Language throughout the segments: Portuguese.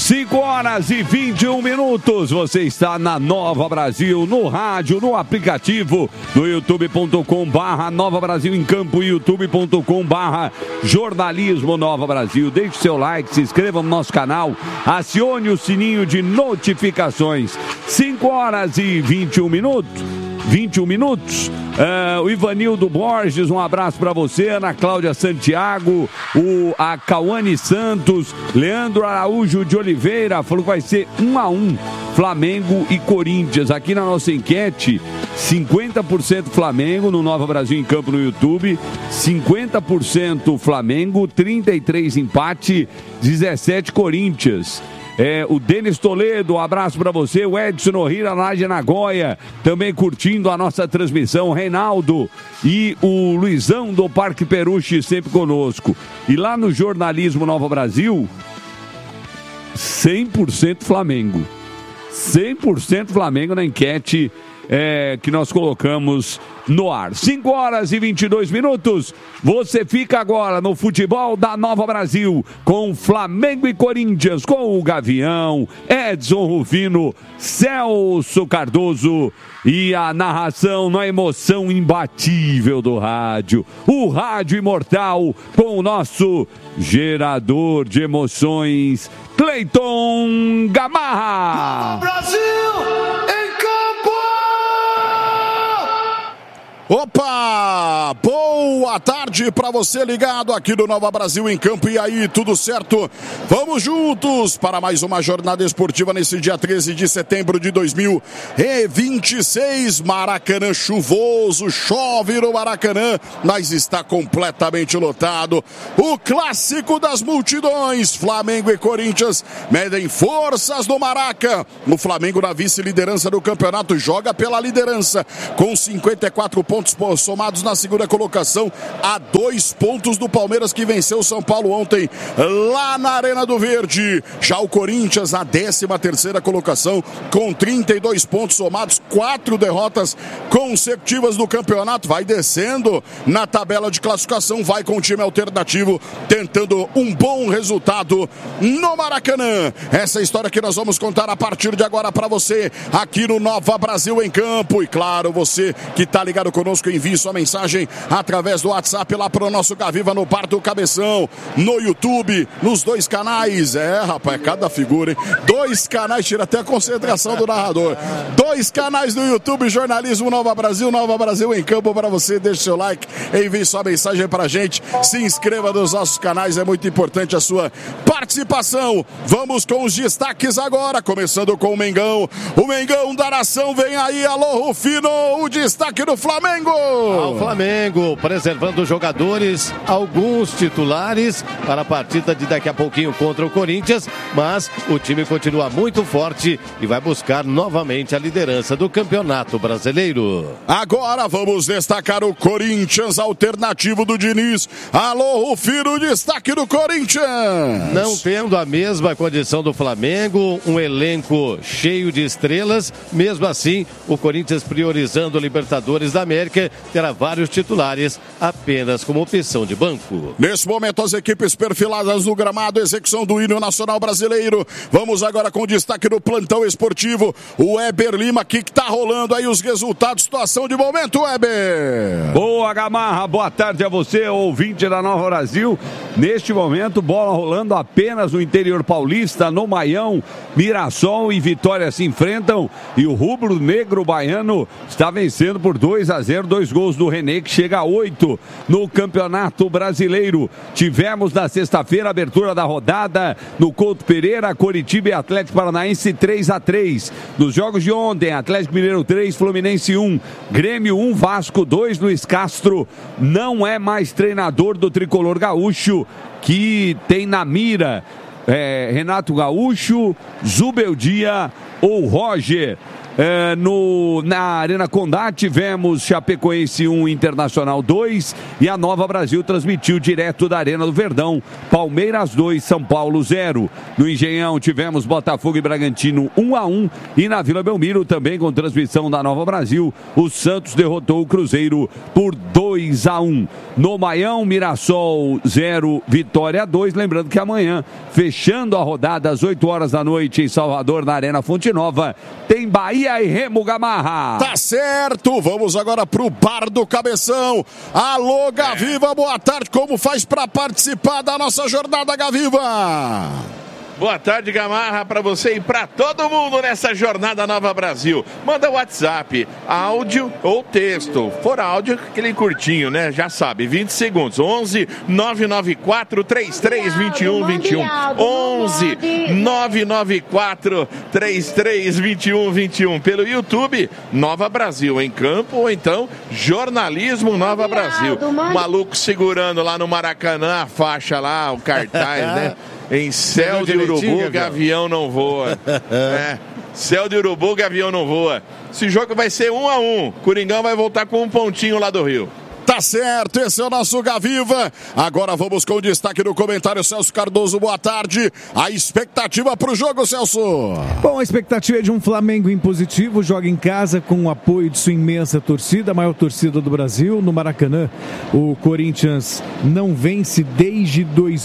5h21. Você está na Nova Brasil, no rádio, no aplicativo, no youtube.com/Nova Brasil em Campo, youtube.com/Jornalismo Nova Brasil. Deixe seu like, se inscreva no nosso canal, acione o sininho de notificações. 5h21. 21 minutos. O Ivanildo Borges, um abraço para você. Ana Cláudia Santiago, a Cauane Santos, Leandro Araújo de Oliveira falou que vai ser 1-1 Flamengo e Corinthians. Aqui na nossa enquete, 50% Flamengo no Nova Brasil em Campo no YouTube, 50% Flamengo, 33% empate, 17% Corinthians. O Denis Toledo, um abraço para você. O Edson Ohira, lá de Nagoya, também curtindo a nossa transmissão. Reinaldo e o Luizão do Parque Peruche sempre conosco. E lá no Jornalismo Nova Brasil, 100% Flamengo. 100% Flamengo na enquete que nós colocamos no ar. 5h22. Você fica agora no futebol da Nova Brasil com Flamengo e Corinthians, com o Gavião, Edson Rufino, Celso Cardoso e a narração na emoção imbatível do rádio. O rádio imortal com o nosso gerador de emoções, Cleiton Gamarra. Nova Brasil em campo! Opa! Boa tarde para você ligado aqui no Nova Brasil em Campo. E aí, tudo certo? Vamos juntos para mais uma jornada esportiva nesse dia 13 de setembro de 2026. Maracanã chuvoso, chove no Maracanã, mas está completamente lotado. O clássico das multidões, Flamengo e Corinthians medem forças no Maraca. O Flamengo na vice-liderança do campeonato joga pela liderança com 54 pontos somados na segunda colocação, a 2 pontos do Palmeiras, que venceu o São Paulo ontem lá na Arena do Verde. Já o Corinthians na 13ª colocação com 32 pontos somados, 4 derrotas consecutivas no campeonato, vai descendo na tabela de classificação, vai com o time alternativo tentando um bom resultado no Maracanã. Essa é a história que nós vamos contar a partir de agora para você aqui no Nova Brasil em Campo. E claro, você que está ligado conosco, envie sua mensagem através do WhatsApp lá para o nosso Gaviva no Bar do Cabeção, no YouTube, nos 2 canais. Rapaz, cada figura, hein? 2 canais, tira até a concentração do narrador. 2 canais no YouTube, Jornalismo Nova Brasil em Campo para você. Deixe seu like, envie sua mensagem para a gente, se inscreva nos nossos canais, é muito importante a sua participação. Vamos com os destaques agora, começando com o Mengão. O Mengão da nação vem aí, alô Rufino, o destaque do Flamengo. Ao Flamengo, preservando jogadores, alguns titulares para a partida de daqui a pouquinho contra o Corinthians, mas o time continua muito forte e vai buscar novamente a liderança do Campeonato Brasileiro. Agora vamos destacar o Corinthians, alternativo do Diniz. Alô, Rufino, destaque do Corinthians. Não tendo a mesma condição do Flamengo, um elenco cheio de estrelas, mesmo assim, o Corinthians priorizando o Libertadores da América, terá vários titulares apenas como opção de banco. Nesse momento, as equipes perfiladas no gramado, execução do hino nacional brasileiro. Vamos agora com o destaque do plantão esportivo. O Weber Lima, que tá rolando aí os resultados, situação de momento, Weber. Boa, Gamarra, boa tarde a você, ouvinte da Nova Brasil. Neste momento, bola rolando apenas no interior paulista, no Maião. Mirassol e Vitória se enfrentam e o rubro-negro baiano está vencendo por 2-0, 2 gols do René, que chega a 8 no Campeonato Brasileiro. Tivemos na sexta-feira a abertura da rodada no Couto Pereira, Coritiba e Atlético Paranaense 3-3. Nos jogos de ontem, Atlético Mineiro 3, Fluminense 1, Grêmio 1, Vasco 2. Luiz Castro não é mais treinador do tricolor gaúcho, que tem na mira Renato Gaúcho, Zubeldia ou Roger. Na Arena Condá tivemos Chapecoense 1, Internacional 2 e a Nova Brasil transmitiu direto da Arena do Verdão, Palmeiras 2, São Paulo 0. No Engenhão tivemos Botafogo e Bragantino 1-1 e na Vila Belmiro também com transmissão da Nova Brasil, o Santos derrotou o Cruzeiro por 2-1. No Maião, Mirassol 0, Vitória 2. Lembrando que amanhã, fechando a rodada às 8 horas da noite em Salvador, na Arena Fonte Nova, tem Bahia e Remo, Gamarra. Tá certo, vamos agora pro Bar do Cabeção. Alô, Gaviva, boa tarde. Como faz para participar da nossa jornada, Gaviva? Boa tarde, Gamarra, para você e para todo mundo nessa jornada Nova Brasil. Manda WhatsApp, áudio ou texto. For áudio, aquele curtinho, né? Já sabe, 20 segundos. 11 994 33 21 21. 11 994 33 21 21. Pelo YouTube, Nova Brasil em campo ou então Jornalismo Nova Brasil. Maluco segurando lá no Maracanã a faixa lá, o cartaz, né? Em céu de urubu, gavião não voa. Céu de urubu, gavião não voa. Esse jogo vai ser 1-1. Coringão vai voltar com um pontinho lá do Rio. Tá certo, esse é o nosso Gaviva. Agora vamos com o destaque no comentário, Celso Cardoso, boa tarde. A expectativa pro jogo, Celso? Bom, a expectativa é de um Flamengo impositivo, joga em casa com o apoio de sua imensa torcida, a maior torcida do Brasil, no Maracanã. O Corinthians não vence desde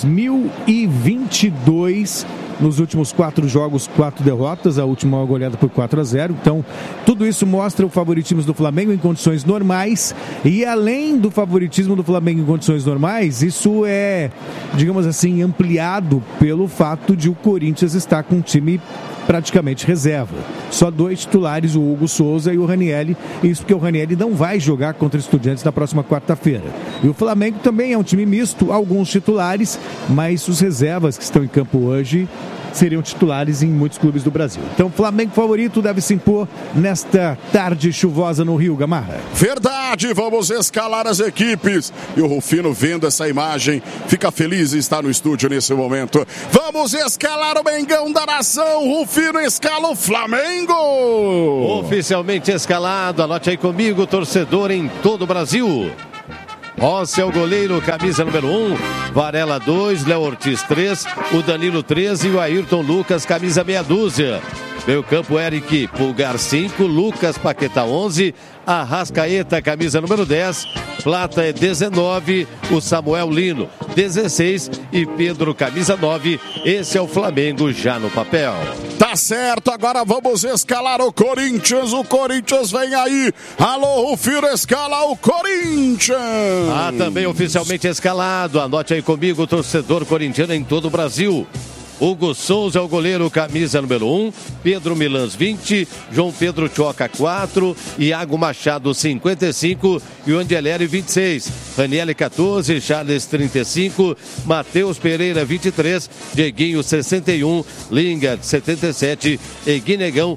2022. Nos últimos 4 jogos, 4 derrotas, a última goleada por 4-0. Então, tudo isso mostra o favoritismo do Flamengo em condições normais. E além do favoritismo do Flamengo em condições normais, isso é, digamos assim, ampliado pelo fato de o Corinthians estar com um time praticamente reserva. Só 2 titulares, o Hugo Souza e o Ranieri. Isso porque o Ranieri não vai jogar contra Estudiantes na próxima quarta-feira. E o Flamengo também é um time misto, alguns titulares, mas os reservas que estão em campo hoje seriam titulares em muitos clubes do Brasil. Então, Flamengo favorito deve se impor nesta tarde chuvosa no Rio, Gamarra. Verdade, vamos escalar as equipes. E o Rufino, vendo essa imagem, fica feliz em estar no estúdio nesse momento. Vamos escalar o Mengão da nação. Rufino escala o Flamengo. Oficialmente escalado, anote aí comigo, torcedor em todo o Brasil. Rossi é o goleiro, camisa número 1, Varela 2, Léo Ortiz 3, o Danilo 13 e o Ayrton Lucas, camisa meia dúzia. Meio campo, Eric Pulgar 5, Lucas Paquetá 11, Arrascaeta, camisa número 10, Plata é 19, o Samuel Lino 16 e Pedro, camisa 9. Esse é o Flamengo já no papel. Tá certo, agora vamos escalar o Corinthians. O Corinthians vem aí. Alô, Rufino, escala o Corinthians. Também oficialmente escalado. Anote aí comigo, torcedor corintiano em todo o Brasil. Hugo Souza é o goleiro, camisa número 1, Pedro Milans 20, João Pedro Choca 4, Iago Machado 55 e o Angeleri 26, Ranieri 14, Charles 35, Matheus Pereira 23, Dieguinho 61, Lingard 77 e Guinegão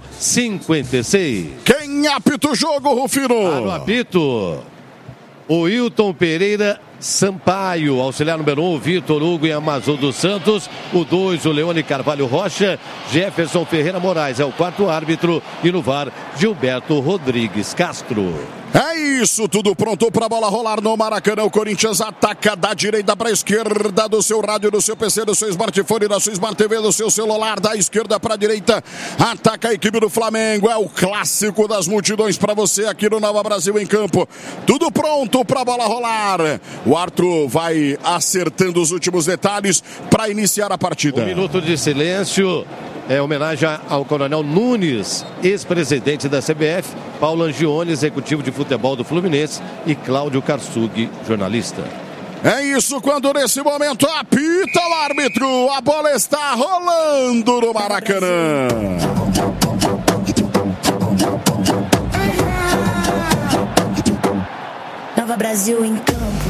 56. Quem apita o jogo, Rufino? No apito, o Wilton Pereira Sampaio, auxiliar número 1, Vitor Hugo e Amazon dos Santos, o 2, o Leone Carvalho Rocha, Jefferson Ferreira Moraes é o 4º árbitro e no VAR, Gilberto Rodrigues Castro. É isso, tudo pronto para a bola rolar no Maracanã. O Corinthians ataca da direita para a esquerda, do seu rádio, do seu PC, do seu smartphone, da sua Smart TV, do seu celular, da esquerda para a direita. Ataca a equipe do Flamengo. É o clássico das multidões para você aqui no Nova Brasil em campo. Tudo pronto para a bola rolar. O Arthur vai acertando os últimos detalhes para iniciar a partida. 1 minuto de silêncio. É homenagem ao Coronel Nunes, ex-presidente da CBF, Paulo Angione, executivo de futebol do Fluminense, e Cláudio Karsug, jornalista. É isso, quando nesse momento apita o árbitro, a bola está rolando no Maracanã. Nova Brasil em campo.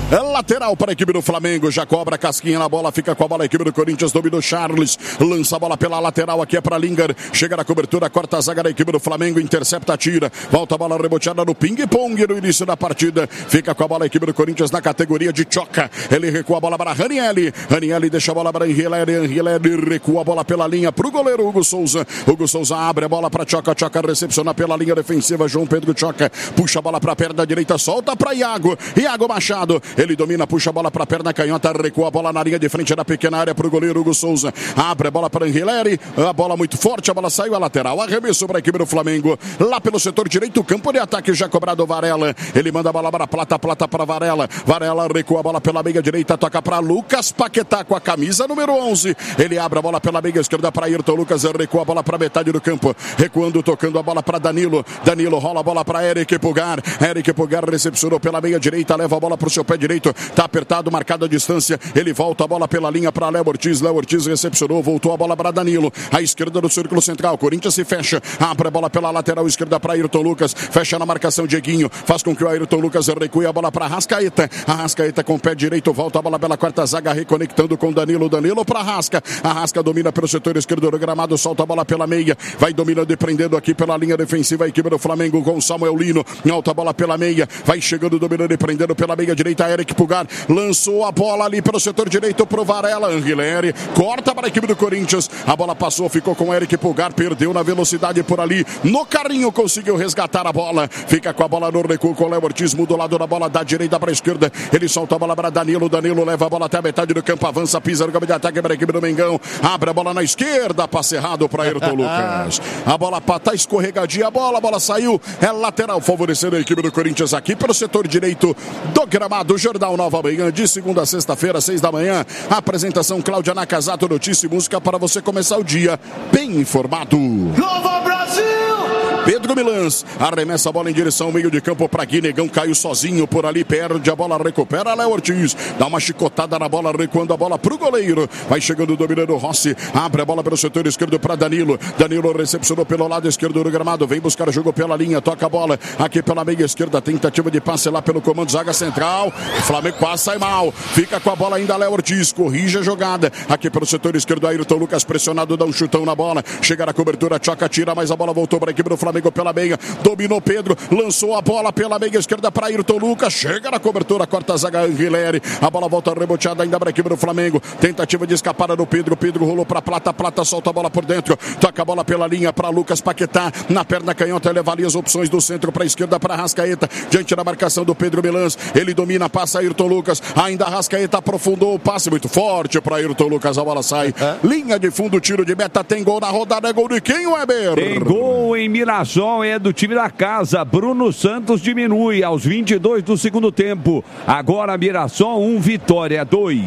lateral para a equipe do Flamengo, já cobra a casquinha na bola, fica com a bola a equipe do Corinthians, dominou Charles, lança a bola pela lateral, aqui é para Lingard, chega na cobertura, corta a zaga da equipe do Flamengo, intercepta, tira, volta a bola reboteada no ping-pong no início da partida, fica com a bola a equipe do Corinthians na categoria de choca, ele recua a bola para Ranieri deixa a bola para Angeleri recua a bola pela linha para o goleiro Hugo Souza abre a bola para Choca recepciona pela linha defensiva, João Pedro Choca, puxa a bola para a perna direita, solta para Iago Machado, ele domina, puxa a bola para a perna canhota, recua a bola na linha de frente da pequena área para o goleiro Hugo Souza, abre a bola para Angeleri, a bola muito forte, a bola saiu a lateral, arremesso para a equipe do Flamengo, lá pelo setor direito, campo de ataque já cobrado Varela, ele manda a bola para Plata para Varela recua a bola pela meia direita, toca para Lucas Paquetá com a camisa número 11, ele abre a bola pela meia esquerda para Ayrton Lucas, recua a bola para metade do campo, recuando, tocando a bola para Danilo rola a bola para Eric Pulgar recepcionou pela meia direita, leva a bola para o seu pé direito, tá apertado, marcada a distância, ele volta a bola pela linha para Léo Ortiz recepcionou, voltou a bola para Danilo, à esquerda do círculo central, Corinthians se fecha, abre a bola pela lateral esquerda para Ayrton Lucas, fecha na marcação Dieguinho, faz com que o Ayrton Lucas recue a bola para Arrascaeta com o pé direito, volta a bola pela quarta zaga, reconectando com Danilo para Arrasca domina pelo setor esquerdo do gramado, solta a bola pela meia, vai dominando e prendendo aqui pela linha defensiva a equipe do Flamengo com Samuel Lino, alta a bola pela meia, vai chegando, dominando e prendendo pela meia direita, Eric Pulgar, lançou a bola ali pelo setor direito pro Varela, Anguilere, corta para a equipe do Corinthians, a bola passou, ficou com Eric Pulgar, perdeu na velocidade por ali, no carrinho conseguiu resgatar a bola, fica com a bola no recuo com o Léo Ortiz, muda o lado da bola da direita para a esquerda, ele solta a bola para Danilo leva a bola até a metade do campo, avança, pisa no campo de ataque para a equipe do Mengão, abre a bola na esquerda, passe errado para Ayrton Lucas, a bola tá escorregadinha, a bola saiu, é lateral, favorecendo a equipe do Corinthians aqui pelo setor direito do gramado. Jornal Nova Manhã, de segunda a sexta-feira, 6 da manhã, apresentação Cláudia Nakazato, notícia e música para você começar o dia bem informado. Nova Brasil! Pedro Milans arremessa a bola em direção ao meio de campo para Guinegão, caiu sozinho por ali, perde a bola, recupera Léo Ortiz, dá uma chicotada na bola, recuando a bola pro goleiro, vai chegando, dominando Rossi, abre a bola pelo setor esquerdo para Danilo recepcionou pelo lado esquerdo do gramado, vem buscar o jogo pela linha, toca a bola aqui pela meia esquerda, tentativa de passe lá pelo comando zaga central, o Flamengo quase sai mal, fica com a bola ainda Léo Ortiz, corrige a jogada, aqui pelo setor esquerdo, Ayrton Lucas pressionado, dá um chutão na bola, chega na cobertura, Choca, tira, mas a bola voltou para a equipe do Flamengo pela meia, dominou Pedro, lançou a bola pela meia esquerda para Ayrton Lucas, chega na cobertura, corta a zaga Anguilere, a bola volta reboteada ainda para a equipe do Flamengo, tentativa de escapada do Pedro rolou para Plata solta a bola por dentro, toca a bola pela linha para Lucas Paquetá, na perna canhota, ele avalia as opções do centro para a esquerda para Arrascaeta, diante da marcação do Pedro Milans, ele domina, passa Ayrton Lucas, ainda Arrascaeta aprofundou o passe muito forte para Ayrton Lucas, a bola sai, linha de fundo, tiro de meta, tem gol na rodada, é gol de quem, Weber? Tem gol em Mirassol, é do time da casa, Bruno Santos diminui aos 22 do segundo tempo, agora Mirassol 1, Vitória 2.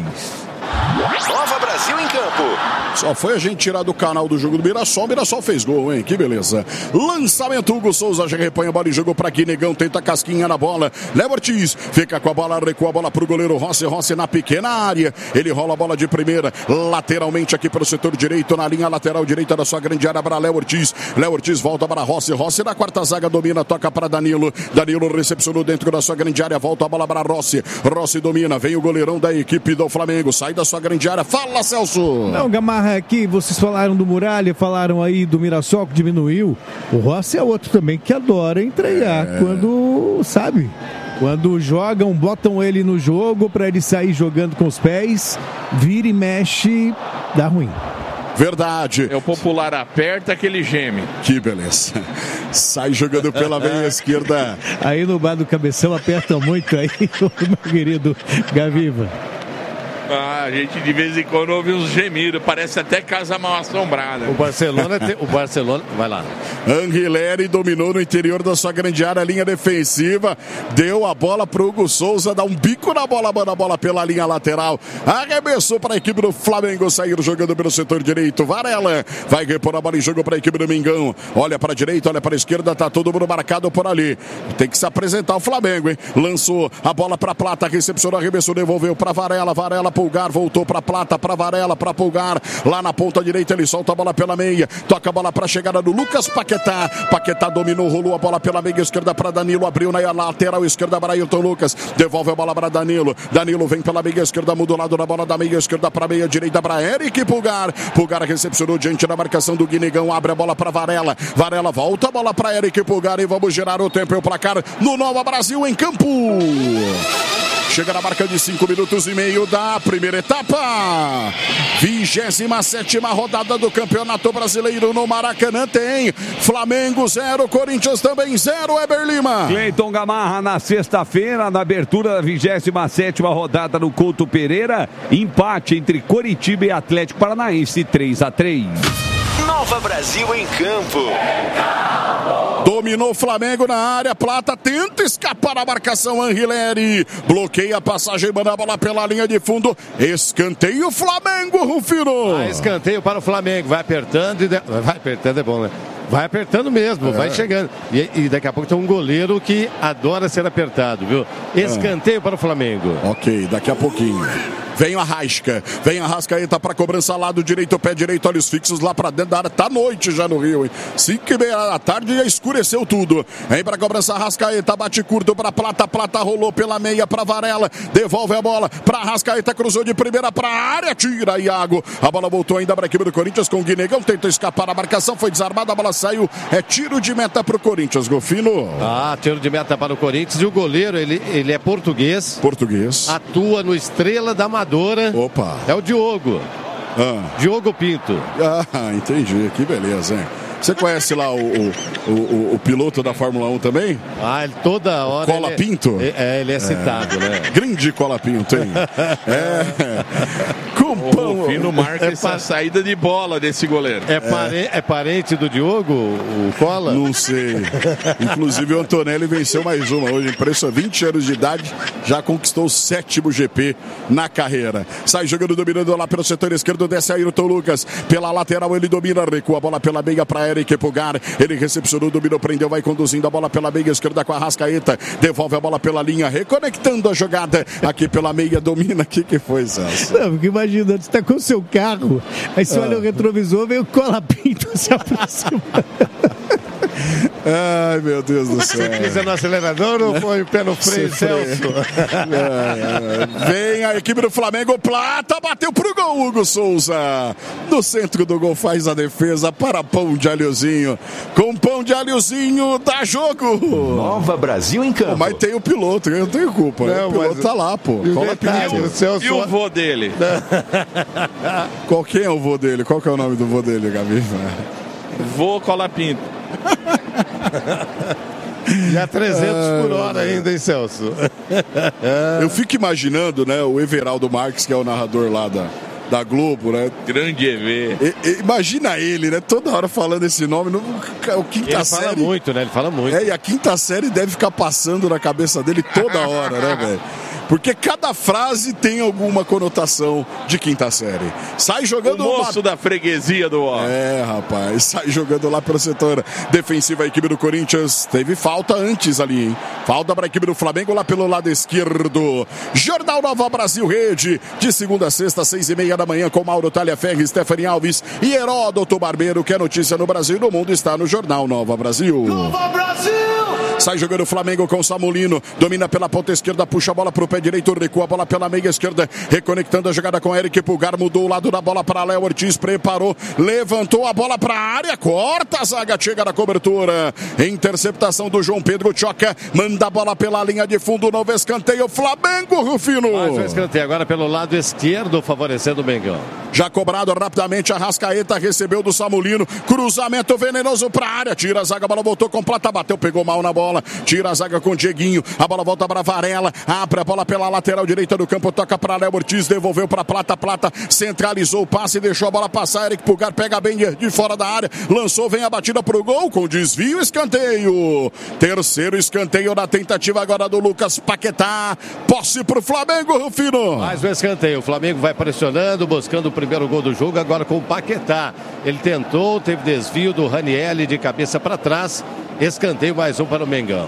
Nova Brasil em campo. Só foi a gente tirar do canal do jogo do Mirassol. Mirassol fez gol, hein? Que beleza. Lançamento, Hugo Souza já repõe a bola e jogou para Guinegão. Tenta a casquinha na bola. Léo Ortiz fica com a bola, recua a bola para o goleiro Rossi na pequena área. Ele rola a bola de primeira, lateralmente aqui pelo setor direito, na linha lateral direita da sua grande área para Léo Ortiz. Léo Ortiz volta para Rossi na quarta zaga, domina, toca para Danilo recepcionou dentro da sua grande área, volta a bola para Rossi domina, vem o goleirão da equipe do Flamengo, sai da sua grande área, fala Celso! Não, Gamarra, aqui vocês falaram do Muralha, falaram aí do Mirassol que diminuiu, o Rossi é outro também que adora entregar, quando sabe... Quando jogam, botam ele no jogo para ele sair jogando com os pés, vira e mexe, dá ruim. Verdade. É o popular aperta que ele geme. Que beleza. Sai jogando pela meia esquerda. Aí no bar do Cabeção aperta muito aí, meu querido Gaviva. Ah, a gente de vez em quando ouve uns gemidos, parece até casa mal assombrada. O Barcelona, vai lá. Anguilere dominou no interior da sua grande área, linha defensiva, deu a bola pro Hugo Souza, dá um bico na bola, manda a bola pela linha lateral, arremessou para a equipe do Flamengo, sair jogando pelo setor direito, Varela vai repor a bola em jogo para a equipe do Mengão, olha para a direita, olha para a esquerda, tá todo mundo marcado por ali, tem que se apresentar o Flamengo, hein? Lançou a bola para Plata, recepcionou, arremessou, devolveu para Varela Pulgar, voltou para Plata, para Varela, para Pulgar, lá na ponta direita ele solta a bola pela meia, toca a bola para a chegada do Lucas Paquetá. Paquetá dominou, rolou a bola pela meia esquerda para Danilo, abriu na lateral esquerda para Ayrton Lucas, devolve a bola para Danilo. Danilo vem pela meia esquerda, muda o lado da bola da meia esquerda para a meia direita para Eric Pulgar. Pulgar recepcionou diante da marcação do Guinegão, abre a bola para Varela. Varela volta a bola para Eric Pulgar e vamos girar o tempo e o placar no Nova Brasil em campo. Chega na marca de 5 minutos e meio da primeira etapa. 27ª rodada do Campeonato Brasileiro no Maracanã. Tem Flamengo 0, Corinthians também 0, Eber Lima. Cleiton Gamarra na sexta-feira, na abertura da 27ª rodada no Couto Pereira. Empate entre Coritiba e Atlético Paranaense, 3-3. Nova Brasil em campo. Dominou o Flamengo na área, Plata tenta escapar da marcação, Angileri bloqueia a passagem, manda a bola pela linha de fundo, escanteio Flamengo, Rufino. Escanteio para o Flamengo, vai apertando, vai apertando é bom, né? Vai apertando mesmo, vai chegando. E daqui a pouco tem um goleiro que adora ser apertado, viu? Escanteio para o Flamengo. Ok, daqui a pouquinho. Vem o Arrasca, vem a Arrascaeta para cobrança, lado direito, pé direito, olhos fixos lá para dentro da área. Tá noite já no Rio, hein? 5:30 da tarde já escureceu tudo. Vem para cobrança, Arrascaeta, bate curto para Plata, Plata rolou pela meia para Varela, devolve a bola para Arrascaeta, cruzou de primeira para a área, tira Iago. A bola voltou ainda para a equipe do Corinthians com o Guinegão, tentou escapar da marcação, foi desarmada, a bola saiu. É tiro de meta para o Corinthians, Golfino. Tiro de meta para o Corinthians. E o goleiro, ele é português. Português. Atua no Estrela da Amadora. Opa. É o Diogo. Diogo Pinto. Entendi. Que beleza, hein? Você conhece lá o piloto da Fórmula 1 também? Ele toda hora... Cola Pinto? Ele é citado, né? Grande Cola Pinto, hein? Com pão. O Fino marca essa saída de bola desse goleiro. É parente do Diogo, o Cola? Não sei. Inclusive o Antonelli venceu mais uma hoje. Impressionante, 20 anos de idade, já conquistou o 7º GP na carreira. Sai jogando, dominando lá pelo setor esquerdo, desce Ayrton Lucas. Pela lateral ele domina, recua a bola pela meia para Eric Pulgar, ele recepcionou, dominou, prendeu, vai conduzindo a bola pela meia esquerda com a Arrascaeta, devolve a bola pela linha, reconectando a jogada aqui pela meia, domina. O que foi, Celso? Não, porque imagina, você tá com o seu carro, aí você olha o retrovisor, vem o Cola Pinto se aproxima. Ai, meu Deus do céu. Você pisa no acelerador ou põe o pé no freio, Celso? Vem a equipe do Flamengo, Plata, bateu pro gol, Hugo Souza. No centro do gol faz a defesa para Pão de Alhozinho. Com Pão de Alhozinho, dá jogo. Nova Brasil em campo. Mas tem o piloto, eu não tenho culpa. Não, o piloto tá lá, pô. E o vô dele? Quem é o vô dele? Qual que é o nome do vô dele, Gabi? Vô Cola Pinto. E a 300 por hora ainda, hein, Celso? Eu fico imaginando, né, o Everaldo Marques, que é o narrador lá da Globo, né? Grande EV. Imagina ele, né? Toda hora falando esse nome. O quinta série. Ele fala muito, né? Ele fala muito. E a quinta série deve ficar passando na cabeça dele toda hora, né, velho? Porque cada frase tem alguma conotação de quinta série. Sai jogando... O moço da freguesia do ó. Rapaz. Sai jogando lá pelo setor defensivo a equipe do Corinthians. Teve falta antes ali, hein? Falta para a equipe do Flamengo lá pelo lado esquerdo. Jornal Nova Brasil Rede. De segunda a sexta, 6:30 da manhã, com Mauro Talhaferri, Stephanie Alves e Heródoto Barbeiro, que é notícia no Brasil e no mundo está no Jornal Nova Brasil. Nova Brasil! Sai jogando o Flamengo com o Samulino. Domina pela ponta esquerda, puxa a bola pro pé direito, recua a bola pela meia esquerda, reconectando a jogada com Eric Pulgar, mudou o lado da bola para Léo Ortiz, preparou, levantou a bola para a área, corta a zaga, chega na cobertura. Interceptação do João Pedro Choca, manda a bola pela linha de fundo, novo escanteio, Flamengo, Rufino. Mais um escanteio agora pelo lado esquerdo, favorecendo o Mengão. Já cobrado rapidamente, a Arrascaeta recebeu do Samulino, cruzamento venenoso para a área, tira a zaga, a bola voltou com Plata, bateu, pegou mal na bola, tira a zaga com o Dieguinho, a bola volta para Varela, abre a bola pela lateral direita do campo, toca para Léo Ortiz, devolveu para Plata, Plata centralizou o passe, deixou a bola passar, Eric Pulgar pega bem de fora da área, lançou, vem a batida pro gol, com desvio, escanteio. Terceiro escanteio na tentativa agora do Lucas Paquetá, posse pro Flamengo, Rufino. Mais um escanteio, o Flamengo vai pressionando, buscando o primeiro gol do jogo, agora com o Paquetá. Ele tentou, teve desvio do Ranieri de cabeça para trás, escanteio mais um para o Mengão.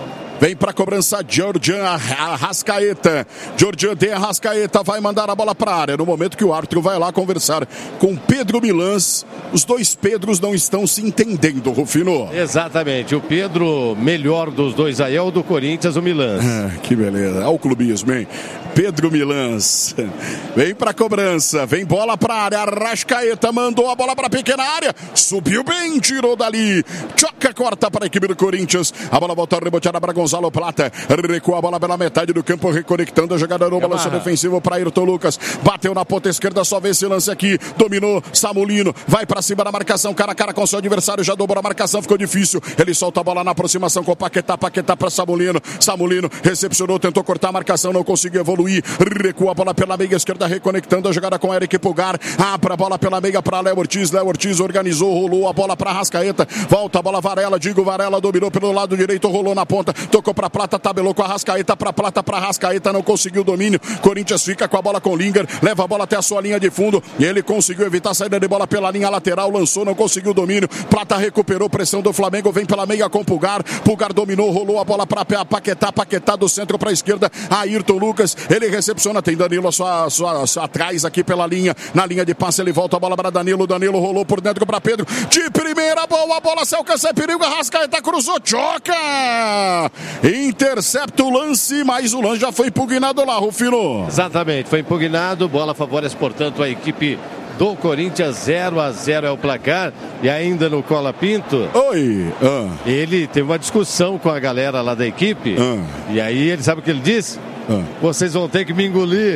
Vem pra cobrança, Georgian Arrascaeta. Georgian de Arrascaeta vai mandar a bola pra área. No momento que o árbitro vai lá conversar com Pedro Milans. Os dois Pedros não estão se entendendo, Rufino. Exatamente. O Pedro, melhor dos dois aí, é o do Corinthians, o Milans. Que beleza. Olha o clubismo, hein? Pedro Milans. Vem pra cobrança. Vem bola pra área. Arrascaeta mandou a bola pra pequena área. Subiu bem, tirou dali. Choca, corta para a equipe do Corinthians. A bola volta reboteada para Gonzalo Plata. Recua a bola pela metade do campo, reconectando a jogada no balanço defensivo para Ayrton Lucas. Bateu na ponta esquerda, só vê esse lance aqui. Dominou, Samulino. Vai pra cima da marcação, cara a cara com seu adversário. Já dobrou a marcação, ficou difícil. Ele solta a bola na aproximação com o Paquetá. Paquetá para Samulino. Samulino recepcionou, tentou cortar a marcação, não conseguiu evoluir. Recua a bola pela meia esquerda, reconectando a jogada com Eric Pulgar. Abre a bola pela meia para Léo Ortiz. Léo Ortiz organizou, rolou a bola para Arrascaeta. Volta a bola Varela, Varela dominou pelo lado direito, rolou na ponta, tocou para Plata, tabelou com a Arrascaeta, para Plata, para Arrascaeta, não conseguiu o domínio. Corinthians fica com a bola com Linger, leva a bola até a sua linha de fundo e ele conseguiu evitar a saída de bola pela linha lateral, lançou, não conseguiu o domínio. Plata recuperou, pressão do Flamengo, vem pela meia com Pulgar. Pulgar dominou, rolou a bola para Paquetá, Paquetá do centro para a esquerda, Ayrton Lucas, ele recepciona, tem Danilo atrás aqui pela linha, na linha de passe, ele volta a bola para Danilo, Danilo rolou por dentro para Pedro, de primeira, boa bola, se alcança, é perigo, Arrascaeta cruzou, choca! Intercepta o lance, mas o lance já foi impugnado lá, Rufino. Exatamente, foi impugnado, bola favorece, portanto, a equipe do Corinthians. 0-0 é o placar. E ainda no Cola Pinto, ele teve uma discussão com a galera lá da equipe. E aí ele sabe o que ele disse? Vocês vão ter que me engolir.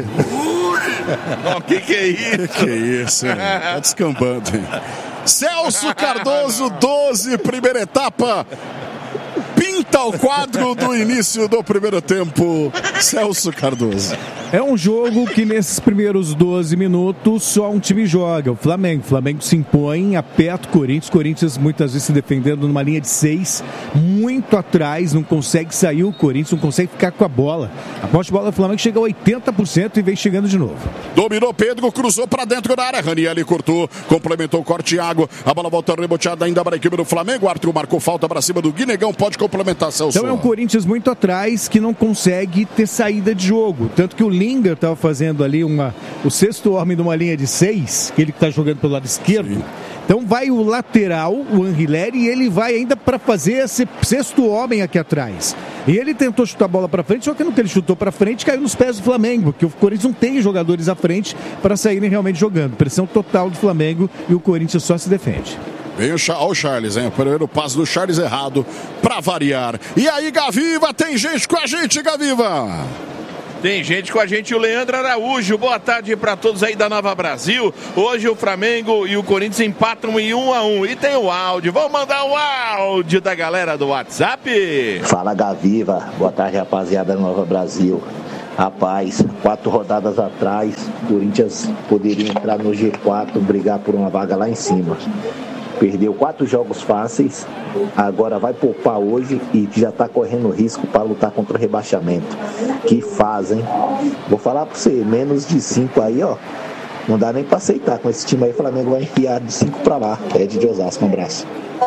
O que é isso? Que é isso, hein? Tá descambando, hein? Celso Cardoso, 12, primeira etapa. Pinta o quadro do início do primeiro tempo, Celso Cardoso. É um jogo que nesses primeiros 12 minutos só um time joga, o Flamengo. O Flamengo se impõe, aperta o Corinthians. Corinthians muitas vezes se defendendo numa linha de 6, muito atrás, não consegue sair o Corinthians, não consegue ficar com a bola. A posse de bola do Flamengo chega a 80% e vem chegando de novo. Dominou Pedro, cruzou para dentro da área, Ranieri cortou, complementou o corte, Thiago. A bola volta reboteada ainda para a equipe do Flamengo. O Arthur marcou falta para cima do Guinegão, pode complementar, Celso. Então é um Corinthians muito atrás que não consegue ter saída de jogo. Tanto que o Linger estava fazendo ali o sexto homem de uma linha de 6, que ele está jogando pelo lado esquerdo. Sim. Então vai o lateral, o Anguilleri, e ele vai ainda para fazer esse sexto homem aqui atrás. E ele tentou chutar a bola para frente, só que no que ele chutou para frente caiu nos pés do Flamengo, porque o Corinthians não tem jogadores à frente para saírem realmente jogando. Pressão total do Flamengo e o Corinthians só se defende. Vem o Charles, hein? O primeiro passo do Charles errado, para variar. E aí, Gaviva, tem gente com a gente, Gaviva! Tem gente com a gente, o Leandro Araújo. Boa tarde para todos aí da Nova Brasil. Hoje o Flamengo e o Corinthians empatam em 1-1. E tem o áudio. Vamos mandar o áudio da galera do WhatsApp. Fala, Gaviva. Boa tarde, rapaziada da Nova Brasil. Rapaz, 4 rodadas atrás, o Corinthians poderia entrar no G4, brigar por uma vaga lá em cima. Perdeu 4 jogos fáceis, agora vai poupar hoje e já está correndo risco para lutar contra o rebaixamento. Que fazem. Vou falar para você, menos de 5 aí, ó. Não dá nem para aceitar. Com esse time aí, o Flamengo vai enfiar de 5 para lá. Ed de Osasco, um abraço.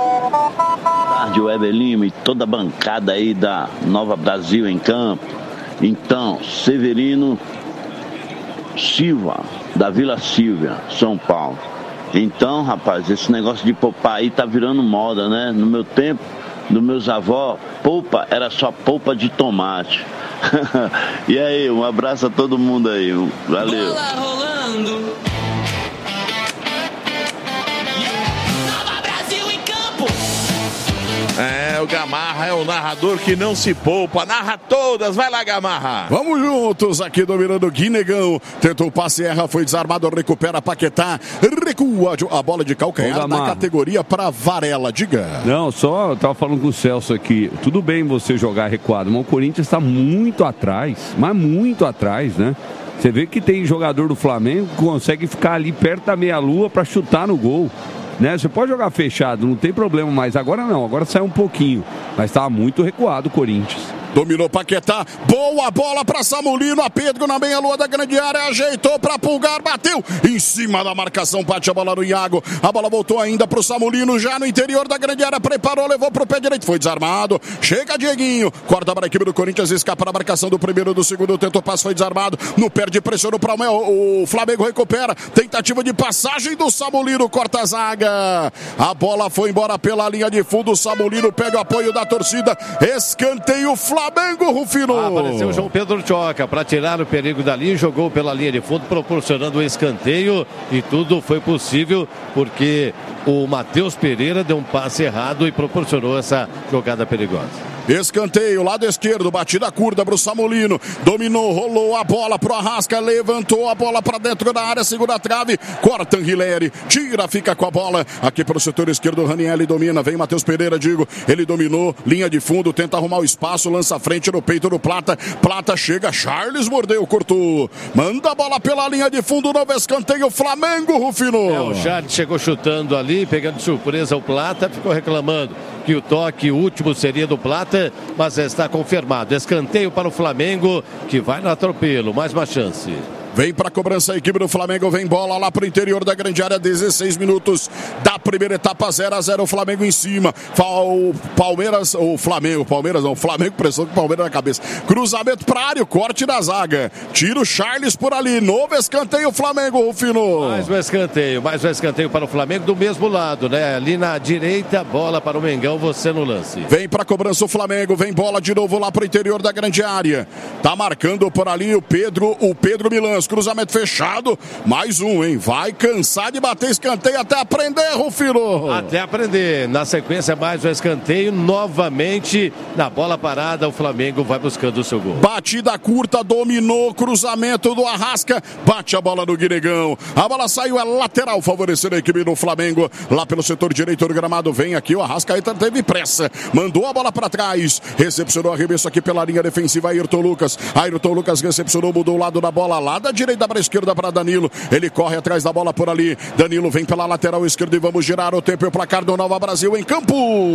Boa tarde, Weber Lima e toda a bancada aí da Nova Brasil em campo. Então, Severino Silva, da Vila Silvia, São Paulo. Então, rapaz, esse negócio de poupar aí tá virando moda, né? No meu tempo, dos meus avós, polpa era só polpa de tomate. E aí, um abraço a todo mundo aí. Valeu. Bola rolando. Nova Brasil em campo. O Gamarra é o narrador que não se poupa. Narra todas. Vai lá, Gamarra. Vamos juntos aqui dominando o Guinegão. Tentou o passe, erra, foi desarmado, recupera Paquetá. Recua a bola de calcanhar na categoria para Varela. Diga. Não, só eu tava falando com o Celso aqui. Tudo bem você jogar recuado, mas o Corinthians está muito atrás. Mas muito atrás, né? Você vê que tem jogador do Flamengo que consegue ficar ali perto da meia-lua para chutar no gol. Né? Você pode jogar fechado, não tem problema, mas agora não, agora sai um pouquinho. Mas estava muito recuado o Corinthians. Dominou Paquetá. Boa bola para Samulino. A Pedro na meia-lua da grande área. Ajeitou para Pulgar. Bateu em cima da marcação. Bate a bola no Iago. A bola voltou ainda para o Samulino. Já no interior da grande área. Preparou, levou para o pé direito. Foi desarmado. Chega Dieguinho. Corta para a equipe do Corinthians. Escapa na marcação do primeiro, do segundo. Tentou passe, foi desarmado. No perde, pressionou para o Flamengo. Recupera. Tentativa de passagem do Samulino. Corta a zaga. A bola foi embora pela linha de fundo. O Samulino pega o apoio da torcida. Escanteio Flamengo, Rufino. Apareceu o João Pedro Choca para tirar o perigo dali. Jogou pela linha de fundo, proporcionando o escanteio. E tudo foi possível porque o Matheus Pereira deu um passe errado e proporcionou essa jogada perigosa. Escanteio, lado esquerdo, batida curta para o Samulino. Dominou, rolou a bola pro Arrasca, levantou a bola para dentro da área, segura a trave, corta Anguilleri, tira, fica com a bola. Aqui pelo setor esquerdo, Ranieri domina, vem Matheus Pereira, ele dominou, linha de fundo, tenta arrumar o espaço, lança a frente no peito do Plata. Plata chega, Charles mordeu, cortou. Manda a bola pela linha de fundo, novo escanteio, Flamengo, Rufino. O Charles chegou chutando ali, pegando de surpresa o Plata, ficou reclamando que o toque último seria do Plata, mas está confirmado. Escanteio para o Flamengo, que vai no atropelo. Mais uma chance. Vem para a cobrança a equipe do Flamengo, vem bola lá para o interior da grande área, 16 minutos da primeira etapa, 0-0, o Flamengo em cima. O Flamengo pressão com o Palmeiras na cabeça. Cruzamento para a área, corte da zaga. Tira o Charles por ali, novo escanteio Flamengo, Rufino. Mais um escanteio para o Flamengo do mesmo lado, né? Ali na direita, bola para o Mengão, você no lance. Vem para a cobrança o Flamengo, vem bola de novo lá para o interior da grande área. Tá marcando por ali o Pedro Milan. Cruzamento fechado, mais um, hein? Vai cansar de bater escanteio até aprender, Rufino. Até aprender. Na sequência, mais um escanteio. Novamente, na bola parada, o Flamengo vai buscando o seu gol. Batida curta, dominou, cruzamento do Arrasca, bate a bola no Guinegão. A bola saiu, é lateral, favorecendo a equipe do Flamengo. Lá pelo setor direito do gramado, vem aqui o Arrascaeta, teve pressa, mandou a bola para trás, recepcionou arremesso aqui pela linha defensiva, Ayrton Lucas recepcionou, mudou o lado da bola, lá da direita para a esquerda para Danilo, ele corre atrás da bola por ali, Danilo vem pela lateral esquerda e vamos girar o tempo e o placar do Nova Brasil em campo.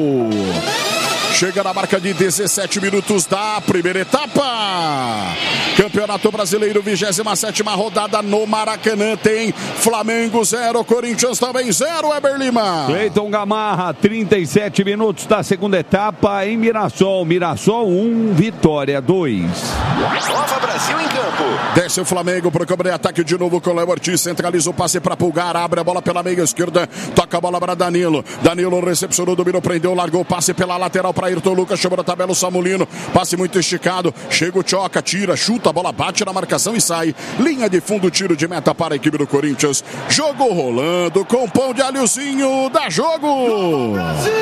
Chega na marca de 17 minutos da primeira etapa. Campeonato Brasileiro, 27ª rodada no Maracanã. Tem Flamengo 0, Corinthians também 0, Eber Cleiton Gamarra, 37 minutos da segunda etapa em Mirassol. Mirassol 1, Vitória 2. Nova Brasil em campo. Desce o Flamengo para o campo de ataque de novo com o Léo Ortiz. Centraliza o passe para Pulgar, abre a bola pela meia esquerda. Toca a bola para Danilo. Danilo recepcionou, dominou, prendeu, largou o passe pela lateral para Ayrton Lucas, chamou na tabela o Samulino, passe muito esticado, chega o Choca, tira, chuta, a bola bate na marcação e sai, linha de fundo, tiro de meta para a equipe do Corinthians, jogo rolando, com pão de alhozinho, dá jogo!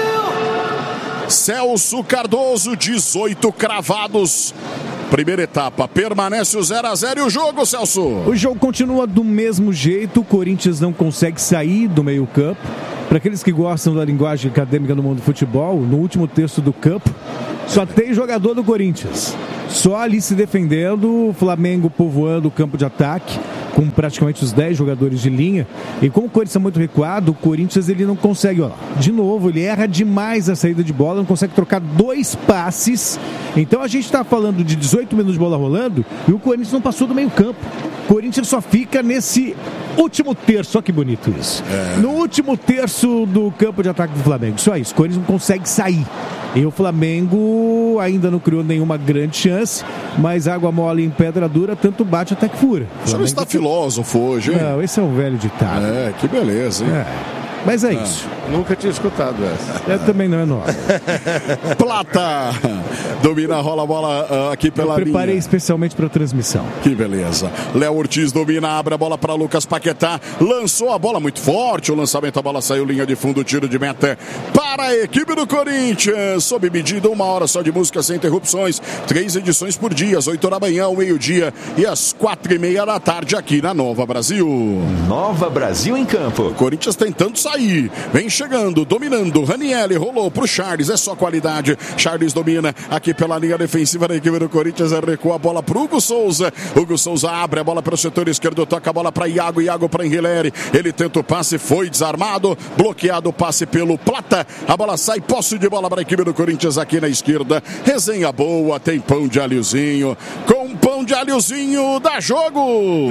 Celso Cardoso, 18 cravados. Primeira etapa, permanece o 0-0 e o jogo, Celso? O jogo continua do mesmo jeito, o Corinthians não consegue sair do meio campo. Para aqueles que gostam da linguagem acadêmica no mundo do futebol, no último terço do campo, só tem jogador do Corinthians. Só ali se defendendo, o Flamengo povoando o campo de ataque, com praticamente os 10 jogadores de linha. E como o Corinthians é muito recuado, o Corinthians ele não consegue, ó, de novo, ele erra demais a saída de bola, não consegue trocar 2 passes. Então a gente está falando de 18 minutos de bola rolando e o Corinthians não passou do meio campo. O Corinthians só fica nesse último terço, olha que bonito isso. No último terço do campo de ataque do Flamengo, só isso, o Corinthians não consegue sair. E o Flamengo ainda não criou nenhuma grande chance, mas água mole em pedra dura, tanto bate até que fura. Você não está filósofo hoje, hein? Não, esse é um velho ditado. Que beleza, hein? Mas é isso. Nunca tinha escutado essa. Também não é nova. Plata domina, rola a bola aqui pela linha. Preparei especialmente para a transmissão. Que beleza. Léo Ortiz domina, abre a bola para Lucas Paquetá. Lançou a bola muito forte. O lançamento, a bola saiu, linha de fundo, tiro de meta para a equipe do Corinthians. Sob medida, 1 hora só de música sem interrupções. 3 edições por dia, às 8 da manhã, ao meio-dia e às 4:30 da tarde aqui na Nova Brasil. Nova Brasil em campo. O Corinthians tentando sair. Vem chegando, dominando. Ranieri rolou pro Charles, é só qualidade. Charles domina aqui aqui pela linha defensiva da equipe do Corinthians, recua a bola para Hugo Souza. Hugo Souza abre a bola para o setor esquerdo, toca a bola para Iago, Iago para Henrileri. Ele tenta o passe, foi desarmado, bloqueado o passe pelo Plata. A bola sai, posse de bola para a equipe do Corinthians aqui na esquerda. Resenha boa, tem pão de alhozinho. Com pão de alhozinho dá jogo.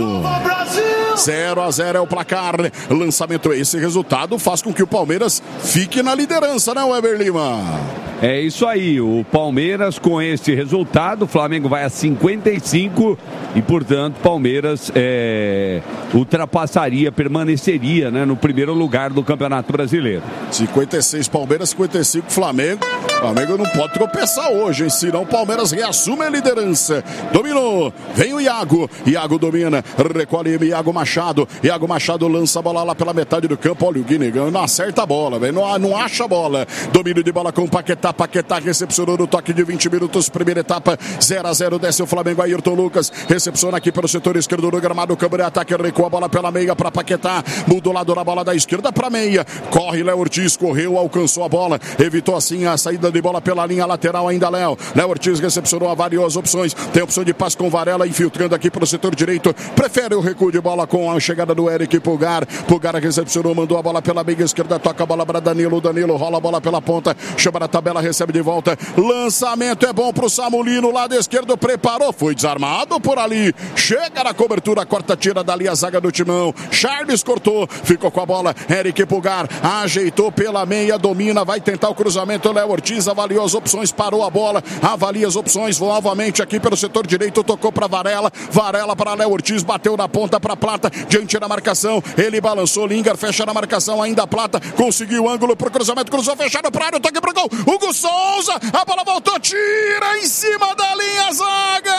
0-0 é o placar. Lançamento, esse resultado faz com que o Palmeiras fique na liderança, né, Weber Lima? É isso aí, o Palmeiras com esse resultado, o Flamengo vai a 55 e, portanto, Palmeiras ultrapassaria, permaneceria, né, no primeiro lugar do Campeonato Brasileiro. 56 Palmeiras, 55 Flamengo. Flamengo não pode tropeçar hoje, hein? Senão o Palmeiras reassume a liderança. Dominou, vem o Iago. Iago domina, recolhe Iago Machado. Iago Machado lança a bola lá pela metade do campo. Olha o Guinegão, não acerta a bola, velho. Não acha a bola. Domínio de bola com o Paquetá. Paquetá recepcionou no toque de 20 minutos. Primeira etapa, 0-0. Desce o Flamengo. Ayrton Lucas recepciona aqui pelo setor esquerdo do gramado. Câmara de ataque, recua a bola pela meia para Paquetá. Mudou lado na bola da esquerda para meia. Corre Léo Ortiz, correu, alcançou a bola. Evitou assim a saída de bola pela linha lateral ainda Léo. Léo Ortiz recepcionou a várias opções. Tem opção de passe com Varela, infiltrando aqui pelo setor direito. Prefere o recuo de bola com a chegada do Eric Pulgar. Pulgar recepcionou, mandou a bola pela meia esquerda, toca a bola para Danilo. Danilo rola a bola pela ponta, chama na tabela, recebe de volta. Lançamento é bom pro Samulino, lado esquerdo, preparou, foi desarmado por ali. Chega na cobertura, corta, tira dali a zaga do Timão. Charles cortou, ficou com a bola. Eric Pulgar ajeitou pela meia, domina, vai tentar o cruzamento. Léo Ortiz avaliou as opções, parou a bola, avalia as opções, novamente aqui pelo setor direito, tocou para Varela, Varela para Léo Ortiz, bateu na ponta para Plata, diante da marcação, ele balançou, Lingard fecha na marcação, ainda Plata, conseguiu o ângulo pro cruzamento, cruzou fechado para área, toque pro gol, Hugo Souza, a bola voltou, tira em cima da linha, zaga!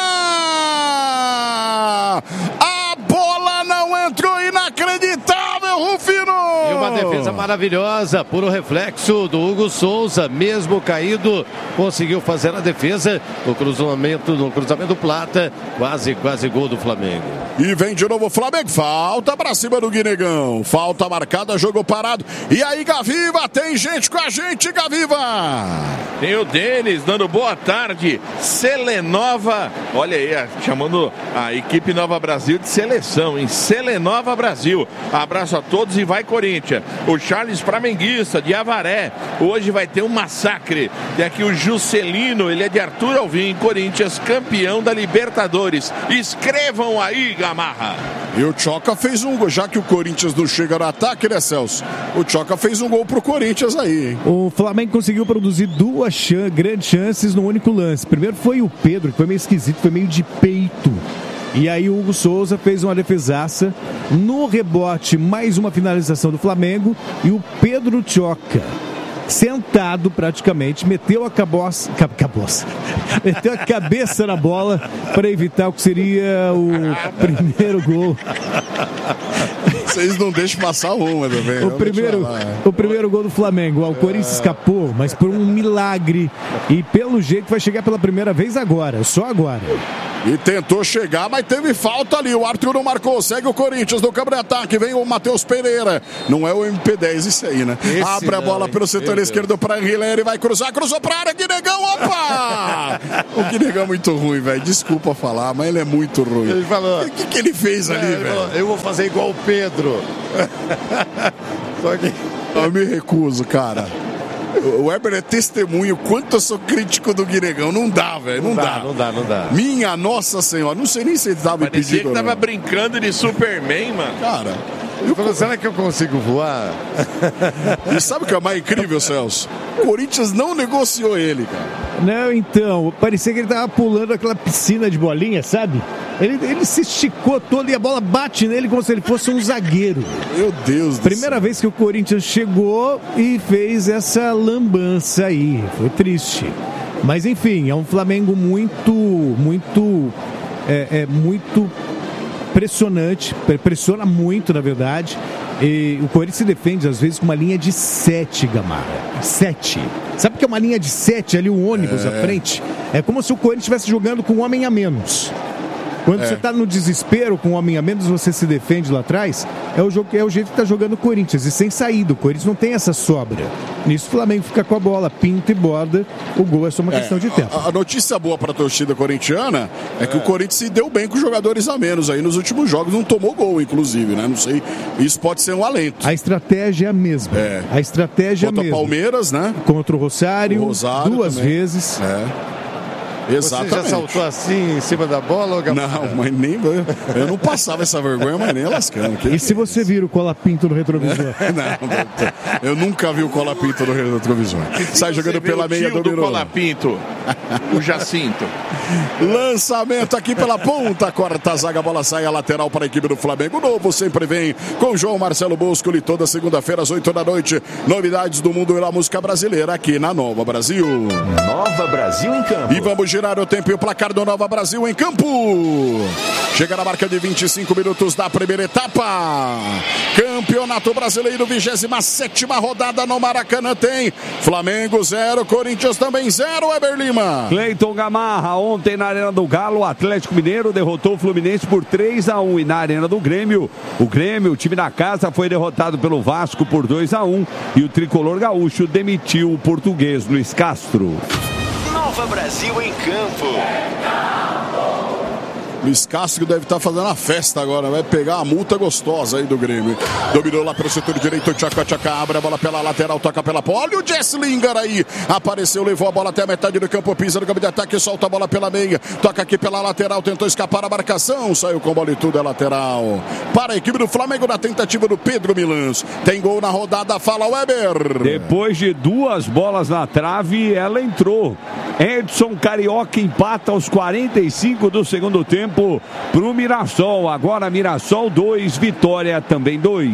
A bola não entrou, inacreditável, Rufino! E uma defesa maravilhosa, puro reflexo do Hugo Souza, mesmo caído, conseguiu fazer a defesa no cruzamento Plata, quase gol do Flamengo. E vem de novo o Flamengo, falta pra cima do Guinegão, falta marcada, jogo parado. E aí, Gaviva, tem gente com a gente, Gaviva! Tem o Denis dando boa tarde, Selenova, olha aí, chamando a equipe Nova Brasil de seleção, em Selenova Brasil. Abraço a todos e vai Corinthians. O Charles Flamenguista de Avaré, hoje vai ter um massacre. Tem aqui o Juscelino, ele é de Arthur Alvim, Corinthians campeão da Libertadores. Escrevam aí, Gamarra. E o Tchoca fez um gol, já que o Corinthians não chega no ataque, né, Celso? O Tchoca fez um gol pro Corinthians aí, hein? O Flamengo conseguiu produzir duas grandes chances no único lance. Primeiro foi o Pedro, que foi meio esquisito, foi meio de peito. E aí o Hugo Souza fez uma defesaça. No rebote, mais uma finalização do Flamengo. E o Pedro Tchoca, sentado praticamente, meteu a meteu a cabeça na bola para evitar o que seria o primeiro gol. Vocês não deixam passar uma também. O primeiro gol do Flamengo. O Corinthians escapou, mas por um milagre. E pelo jeito vai chegar pela primeira vez agora, só agora. E tentou chegar, mas teve falta ali. O Arthur não marcou. Segue o Corinthians no campo de ataque. Vem o Matheus Pereira. Não é o MP10 isso aí, né? Abre a bola pelo setor esquerdo para Henrileri. Vai cruzar. Cruzou para a área. Guinegão. Opa! O Guinegão é muito ruim, velho. Desculpa falar, mas ele é muito ruim. Ele falou... O que ele fez ali, velho? Eu vou fazer igual o Pedro. Só que... Eu me recuso, cara. O Weber é testemunho quanto eu sou crítico do Guinegão. Não dá, velho. Não dá. Minha Nossa Senhora. Não sei nem se ele tava impedido. Parecia que tava brincando de Superman, mano. Cara... Ele falou, será que eu consigo voar? E sabe o que é mais incrível, Celso? O Corinthians não negociou ele, cara. Não, então, parecia que ele tava pulando aquela piscina de bolinha, sabe? Ele se esticou todo e a bola bate nele como se ele fosse um zagueiro. Meu Deus do céu. Primeira vez que o Corinthians chegou e fez essa lambança aí. Foi triste. Mas enfim, é um Flamengo muito pressionante, pressiona muito, na verdade. E o Corinthians se defende, às vezes, com uma linha de 7, Gamarra. 7. Sabe o que é uma linha de 7 ali, o ônibus à frente? É como se o Corinthians estivesse jogando com um homem a menos. Quando você tá no desespero, com um homem a menos, você se defende lá atrás, é o jeito que tá jogando o Corinthians, e sem saída. O Corinthians não tem essa sobra. Nisso o Flamengo fica com a bola, pinta e borda, o gol é só uma questão de tempo. A notícia boa para a torcida corintiana é que o Corinthians se deu bem com jogadores a menos aí nos últimos jogos, não tomou gol, inclusive, né? Não sei, isso pode ser um alento. A estratégia é a mesma. A estratégia Contra é a mesma. Palmeiras, né? Contra o Rosário duas também. vezes. Exatamente. Você já saltou assim em cima da bola, Gamarra? Não, mas nem eu não passava essa vergonha, mas nem lascando. E se você vira o colapinto no retrovisor? Não, eu nunca vi o colapinto no retrovisor. Sai jogando pela meia, do dominou. colapinto, o Jacinto. Lançamento aqui pela ponta, corta a zaga, a bola sai a lateral para a equipe do Flamengo. Novo sempre vem com João Marcelo Boscoli, toda segunda-feira às 8 da noite. Novidades do mundo e da música brasileira aqui na Nova Brasil. Nova Brasil em campo. E vamos girar o tempo e o placar do Nova Brasil em campo. Chega na marca de 25 minutos da primeira etapa. Campeonato Brasileiro, 27ª rodada no Maracanã tem Flamengo 0, Corinthians também 0, Eber Lima. Cleiton Gamarra, ontem na Arena do Galo, o Atlético Mineiro derrotou o Fluminense por 3-1. E na Arena do Grêmio, o time da casa, foi derrotado pelo Vasco por 2-1. E o tricolor gaúcho demitiu o português Luiz Castro. Nova Brasil em campo. Luiz Castro deve estar fazendo a festa agora, vai pegar a multa gostosa aí do Grêmio. Dominou lá pelo setor direito, Tchaca, abre a bola pela lateral, toca pela ponta. Olha o Jess Lingard aí, apareceu, levou a bola até a metade do campo, pisa no campo de ataque, solta a bola pela meia, toca aqui pela lateral, tentou escapar a marcação, saiu com bola e tudo, é lateral. Para a equipe do Flamengo na tentativa do Pedro Milans. Tem gol na rodada, fala Weber. Depois de 2 bolas na trave, ela entrou. Edson Carioca empata aos 45 do segundo tempo para o Mirassol. Agora Mirassol 2, Vitória também 2.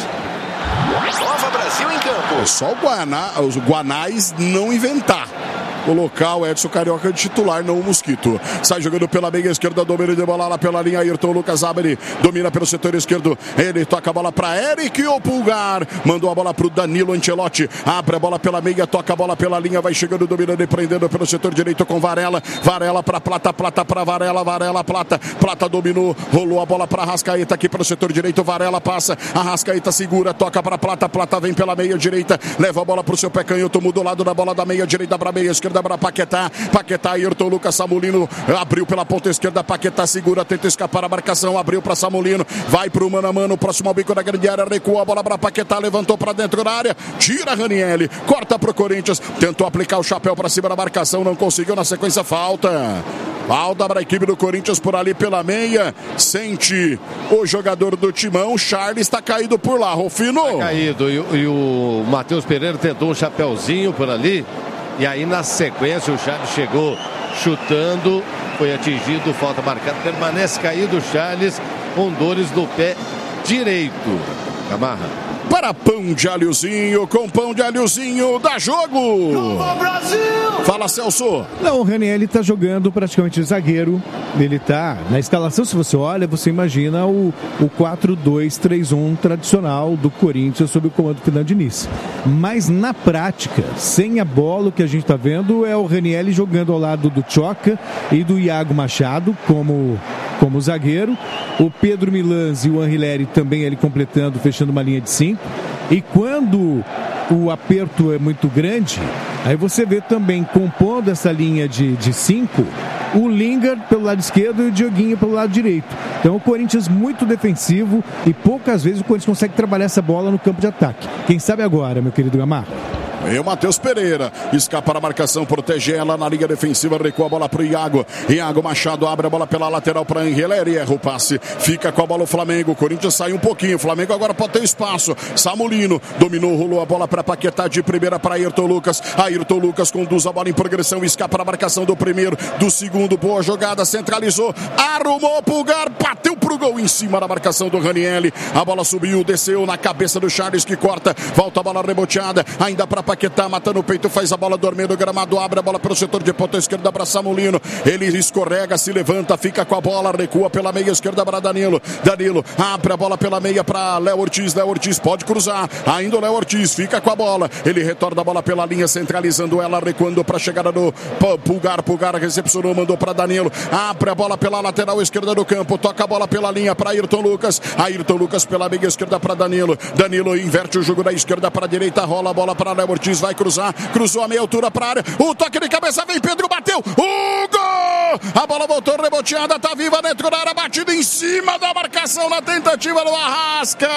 Nova Brasil em campo. É só os Guanais não inventar. Colocar o Edson Carioca de titular, não o Mosquito. Sai jogando pela meia esquerda, domina de bola lá pela linha. Ayrton Lucas abre, domina pelo setor esquerdo. Ele toca a bola para Eric, o Pulgar. Mandou a bola para o Danilo Ancelotti. Abre a bola pela meia, toca a bola pela linha. Vai chegando, dominando e prendendo pelo setor direito com Varela. Varela para Plata, Plata para Varela. Varela, Plata. Plata dominou, rolou a bola para Arrascaeta aqui pelo setor direito. Varela passa, Arrascaeta segura, toca para Plata. Plata vem pela meia direita, leva a bola para o seu pé canhoto, muda o lado da bola da meia direita para meia esquerda. Para Paquetá, Ayrton Lucas, Samulino abriu pela ponta esquerda, Paquetá segura, tenta escapar a marcação, abriu para Samulino, vai para o mano a mano, próximo ao bico da grande área, recua a bola para Paquetá, levantou para dentro da área, tira Ranieri, corta para o Corinthians, tentou aplicar o chapéu para cima da marcação, não conseguiu, na sequência falta para a equipe do Corinthians por ali pela meia, sente o jogador do Timão, Charles está caído por lá, Rufino. Tá caído, e o Matheus Pereira tentou um chapéuzinho por ali. E aí, na sequência, o Charles chegou chutando, foi atingido, falta marcada, permanece caído o Charles com dores no pé direito. Gamarra. Para pão de alhozinho, com pão de alhozinho, dá jogo! Nova Brasil! Fala, Celso! Não, o Ranieri está jogando praticamente de zagueiro. Ele está na escalação, se você olha, você imagina o 4-2-3-1 tradicional do Corinthians sob o comando do Fernando Diniz. Mas na prática, sem a bola, o que a gente está vendo é o Ranieri jogando ao lado do Tchoca e do Iago Machado como zagueiro. O Pedro Milans e o Anrileri também ele completando, fechando uma linha de 5. E quando o aperto é muito grande, aí você vê também compondo essa linha de 5, o Lingard pelo lado esquerdo e o Dioguinho pelo lado direito. Então o Corinthians muito defensivo e poucas vezes o Corinthians consegue trabalhar essa bola no campo de ataque. Quem sabe agora, meu querido Gamarra? E o Matheus Pereira escapa da marcação, protege ela na linha defensiva, recua a bola para o Iago. Iago Machado abre a bola pela lateral para Angeleri, erra o passe, fica com a bola o Flamengo. O Corinthians sai um pouquinho, o Flamengo agora pode ter espaço. Samulino dominou, rolou a bola para Paquetá de primeira para Ayrton Lucas. Ayrton Lucas conduz a bola em progressão, escapa da marcação do primeiro, do segundo. Boa jogada, centralizou, arrumou o Pulgar, bateu pro gol em cima da marcação do Ranieri. A bola subiu, desceu na cabeça do Charles que corta, volta a bola reboteada, ainda para Paquetá, matando o peito, faz a bola dormir no gramado, abre a bola pelo setor de ponta esquerda para Samulino. Ele escorrega, se levanta, fica com a bola, recua pela meia esquerda para Danilo. Danilo abre a bola pela meia para Léo Ortiz. Léo Ortiz pode cruzar. Ainda o Léo Ortiz fica com a bola. Ele retorna a bola pela linha, centralizando ela, recuando para a chegada do Pulgar. Pulgar recepcionou, mandou para Danilo. Abre a bola pela lateral esquerda do campo. Toca a bola pela linha para Ayrton Lucas. Ayrton Lucas pela meia esquerda para Danilo. Danilo inverte o jogo da esquerda para a direita. Rola a bola para Léo Ortiz. Vai cruzar. Cruzou a meia altura para a área. O toque de cabeça vem Pedro, bateu. O gol! A bola voltou reboteada. Tá viva dentro da área. Batida em cima da marcação na tentativa do Arrasca.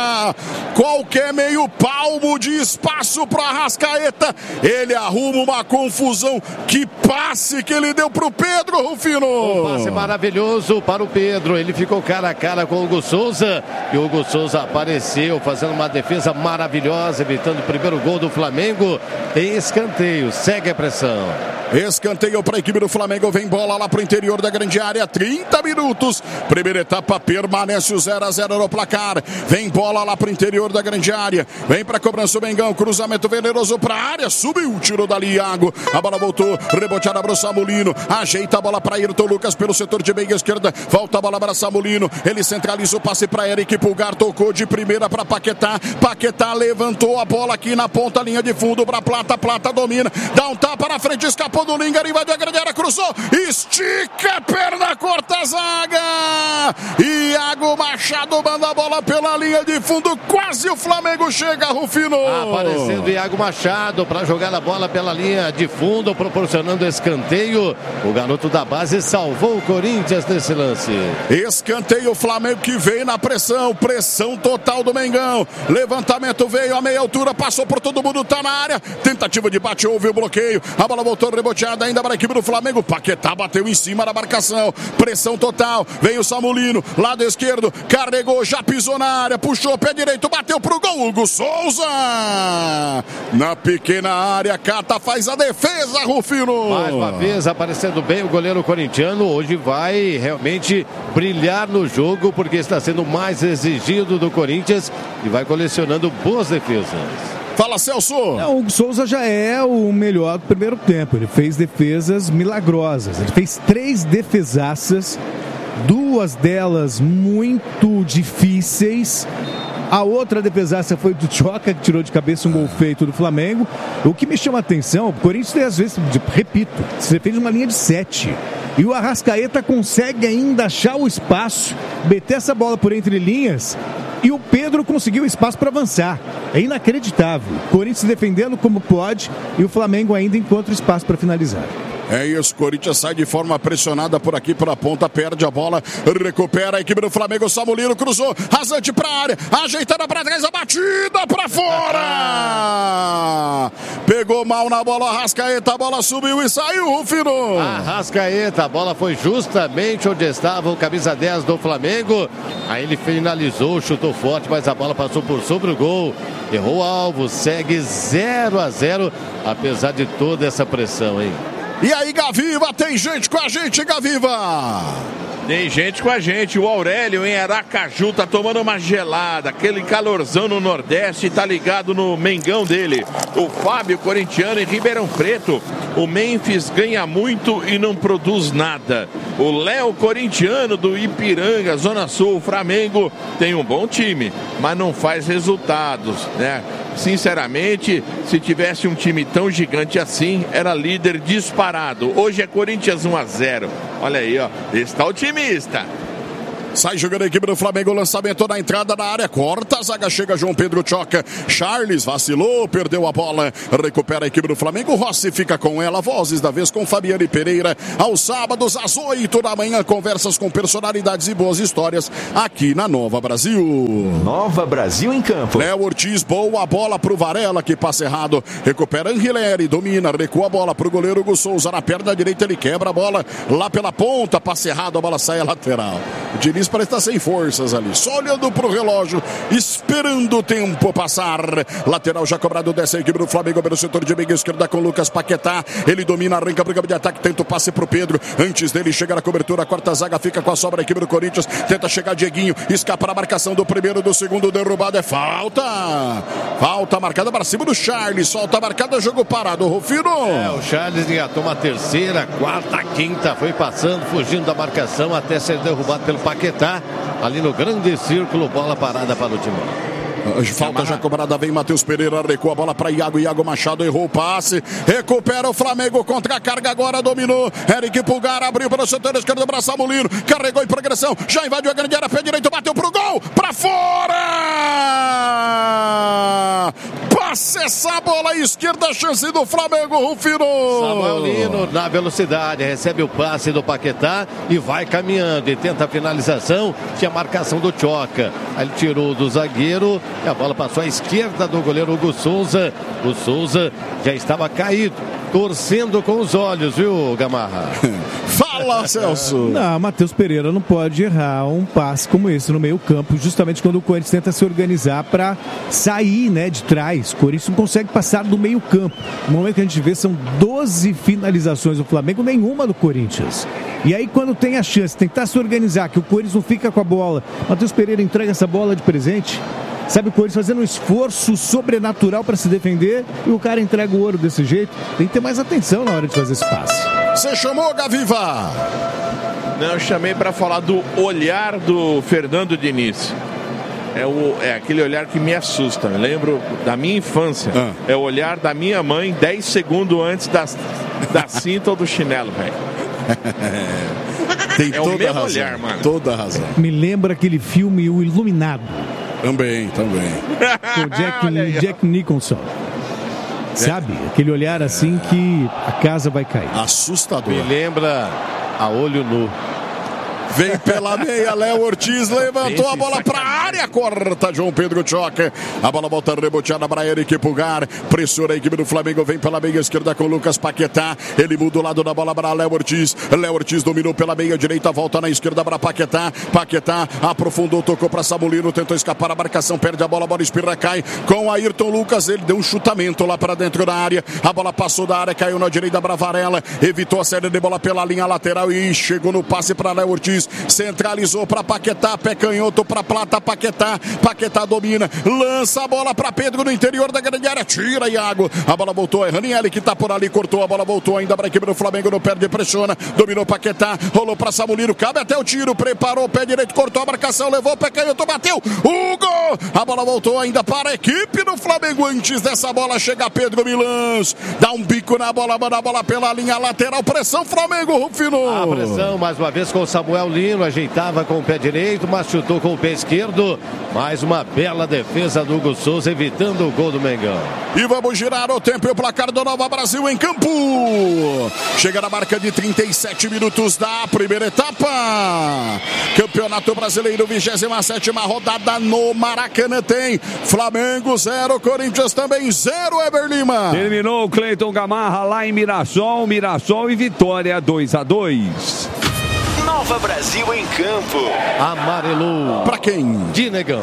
Qualquer meio palmo de espaço para Arrascaeta. Ele arruma uma confusão. Que passe que ele deu pro Pedro, Rufino. Um passe maravilhoso para o Pedro. Ele ficou cara a cara com o Hugo Souza. E o Hugo Souza apareceu fazendo uma defesa maravilhosa, evitando o primeiro gol do Flamengo. Em escanteio. Segue a pressão. Escanteio para a equipe do Flamengo. Vem bola lá para o interior da grande área. 30 minutos. Primeira etapa permanece o 0-0 no placar. Vem bola lá para o interior da grande área. Vem para a cobrança o Mengão. Cruzamento venenoso para a área. Subiu, tirou dali Iago. A bola voltou. Reboteada para o Samulino. Ajeita a bola para Ayrton Lucas pelo setor de meia esquerda. Volta a bola para Samulino. Ele centraliza o passe para Eric Pulgar. Tocou de primeira para Paquetá. Paquetá levantou a bola aqui na ponta, linha de fundo para Plata. Plata domina. Dá um tapa na frente. Escapou do Lingar. Invadiu a grande área. Cruzou. Estica a perna. Corta a zaga. Iago Machado manda a bola pela linha de fundo. Quase o Flamengo chega, Rufino. Aparecendo Iago Machado para jogar a bola pela linha de fundo, proporcionando escanteio. O garoto da base salvou o Corinthians nesse lance. Escanteio, o Flamengo que veio na pressão. Pressão total do Mengão. Levantamento veio a meia altura, passou por todo mundo, tá na área. Tentativa de bate, houve o bloqueio. A bola voltou reboteada ainda para a equipe do Flamengo. Paquetá bateu em cima da marcação. Pressão total. Vem o Samulino, lado esquerdo. Carregou, já pisou na área. Puxou, pé direito, bateu pro gol. Hugo Souza. Na pequena área, Cata faz a defesa, Rufino. Mais uma vez aparecendo bem o goleiro corintiano. Hoje vai realmente brilhar no jogo, porque está sendo mais exigido do Corinthians e vai colecionando boas defesas. Fala, Celso. O Hugo Souza já é o melhor do primeiro tempo. Ele fez defesas milagrosas. Ele fez 3 defesaças, 2 delas muito difíceis. A outra defesaça foi do Choca, que tirou de cabeça um gol feito do Flamengo. O que me chama a atenção, o Corinthians tem às vezes, repito, você fez uma linha de 7. E o Arrascaeta consegue ainda achar o espaço, meter essa bola por entre linhas. E o Pedro conseguiu espaço para avançar. É inacreditável. O Corinthians defendendo como pode e o Flamengo ainda encontra espaço para finalizar. É isso, Corinthians sai de forma pressionada por aqui pela ponta, perde a bola, recupera a equipe do Flamengo, Samulino cruzou, rasante pra área, ajeitada pra trás, a batida pra fora! Pegou mal na bola, Arrascaeta, a bola subiu e saiu, Rufino! Arrascaeta, a bola foi justamente onde estava o camisa 10 do Flamengo, aí ele finalizou, chutou forte, mas a bola passou por sobre o gol, errou o alvo, segue 0-0, apesar de toda essa pressão, hein? E aí, Gaviva, tem gente com a gente, Gaviva! Tem gente com a gente, o Aurélio em Aracaju tá tomando uma gelada, aquele calorzão no Nordeste, tá ligado no Mengão dele. O Fábio, corintiano, em Ribeirão Preto, o Memphis ganha muito e não produz nada. O Léo, corintiano do Ipiranga, Zona Sul, o Flamengo tem um bom time, mas não faz resultados, né? Sinceramente, se tivesse um time tão gigante assim, era líder disparado. Hoje é Corinthians 1-0. Olha aí, ó. Está otimista. Sai jogando a equipe do Flamengo, lançamento na entrada da área, corta a zaga, chega João Pedro Choca, Charles vacilou, perdeu a bola, recupera a equipe do Flamengo, Rossi fica com ela, vozes da vez com Fabiane Pereira, aos sábados às 8 da manhã, conversas com personalidades e boas histórias aqui na Nova Brasil. Nova Brasil em campo. Léo Ortiz, boa bola pro Varela, que passa errado, recupera Anguilera, domina, recua a bola pro goleiro Hugo Souza, na perna direita ele quebra a bola, lá pela ponta, passa errado, a bola sai a lateral. O Diniz Charles parece estar sem forças ali, só olhando pro relógio, esperando o tempo passar. Lateral já cobrado dessa equipe do Flamengo pelo setor de meia esquerda com Lucas Paquetá. Ele domina, arranca para o campo de ataque, tenta o passe pro Pedro. Antes dele chegar a cobertura, a quarta zaga fica com a sobra a equipe do Corinthians. Tenta chegar Dieguinho, escapa a marcação do primeiro, do segundo, derrubado, é falta. Falta marcada para cima do Charles, falta marcada, jogo parado, Rufino. O Charles engatou uma terceira, quarta, quinta, foi passando, fugindo da marcação até ser derrubado pelo Paquetá. Ali no grande círculo, bola parada para o Timão. Falta já cobrada, vem Matheus Pereira, recua a bola para Iago Machado, errou o passe, recupera o Flamengo, contra a carga agora, dominou, Eric Pulgar, abriu para o setor esquerdo, para Samulino, carregou em progressão, já invadiu a grande área, pé direito, bateu pro gol, para fora! Passa essa bola à esquerda, chance do Flamengo, Rufino! Samuel Lino na velocidade, recebe o passe do Paquetá e vai caminhando, e tenta a finalização, tinha a marcação do Tchoca, aí ele tirou do zagueiro, e a bola passou à esquerda do goleiro Hugo Souza. O Souza já estava caído, torcendo com os olhos, viu, Gamarra? Fala, Celso! Não, Matheus Pereira não pode errar um passe como esse no meio campo, justamente quando o Corinthians tenta se organizar para sair, né, de trás. O Corinthians não consegue passar do meio campo. No momento que a gente vê, são 12 finalizações do Flamengo, nenhuma do Corinthians. E aí, quando tem a chance de tentar se organizar, que o Corinthians não fica com a bola, Matheus Pereira entrega essa bola de presente. Sabe, o Corinthians fazendo um esforço sobrenatural para se defender e o cara entrega o ouro desse jeito. Tem que ter mais atenção na hora de fazer esse passe. Você chamou, Gaviva? Não, eu chamei para falar do olhar do Fernando Diniz. É aquele olhar que me assusta. Me lembro da minha infância. É o olhar da minha mãe 10 segundos antes da cinta ou do chinelo, velho. Tem toda o mesmo razão, olhar, mano. Toda razão. Me lembra aquele filme O Iluminado. Também. Com Jack Nicholson. Sabe? Aquele olhar assim que a casa vai cair. Assustador. Me lembra a olho nu. Vem pela meia, Léo Ortiz levantou a bola para a área, corta João Pedro Tchoca. A bola volta reboteada para Eric Pulgar. Pressiona a equipe do Flamengo, vem pela meia esquerda com Lucas Paquetá. Ele muda o lado da bola para Léo Ortiz. Léo Ortiz dominou pela meia direita, volta na esquerda para Paquetá. Paquetá aprofundou, tocou para Samulino, tentou escapar a marcação, perde a bola espirra, cai com Ayrton Lucas. Ele deu um chutamento lá para dentro da área. A bola passou da área, caiu na direita para Varela. Evitou a série de bola pela linha lateral e chegou no passe para Léo Ortiz. Centralizou para Paquetá, pé canhoto para Plata, Paquetá domina, lança a bola para Pedro no interior da grande área, tira Iago, a bola voltou, é Ranieri que tá por ali, cortou, a bola voltou ainda para a equipe do Flamengo, não perde, pressiona, dominou Paquetá, rolou para Samulino, cabe até o tiro, preparou o pé direito, cortou a marcação, levou o pé canhoto, bateu, Hugo, a bola voltou ainda para a equipe do Flamengo, antes dessa bola chega Pedro Milãs, dá um bico na bola, manda a bola pela linha lateral, pressão Flamengo, Rufino. A pressão mais uma vez com o Samuel Lino, ajeitava com o pé direito, mas chutou com o pé esquerdo. Mais uma bela defesa do Hugo Souza, evitando o gol do Mengão. E vamos girar o tempo e o placar do Nova Brasil em campo. Chega na marca de 37 minutos da primeira etapa. Campeonato Brasileiro, 27ª rodada no Maracanã. Tem Flamengo 0, Corinthians também 0, Eber Lima. Terminou o Cleiton Gamarra lá em Mirassol e Vitória 2-2. Nova Brasil em campo. Amarelou. Pra quem? De Negão.